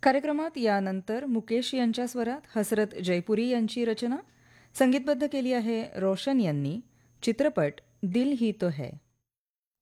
कार्यक्रमात यानंतर मुकेश यांच्या स्वरात हसरत जयपुरी यांची रचना संगीतबद्ध केली आहे रोशन यांनी. चित्रपट दिल ही तो है.